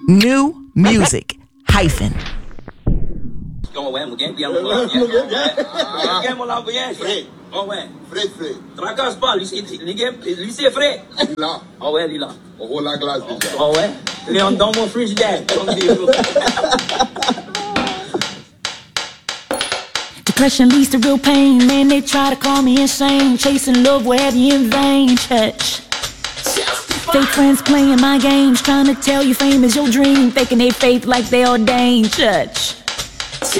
New music hyphen. Comment ouais, mon gars, bien mon là, bien. Fred. Oh ouais. Fred. Tracasse pas, lui c'est Fred. Là. Oh ouais, lui là. On roule la glace déjà. Oh ouais. Il est dans mon frigidaire. Depression leads to real pain. Man, they try to call me insane. Chasing love will have you in vain. Church. Fake friends playing my games, trying to tell you fame is your dream, faking their faith like they ordained. Church.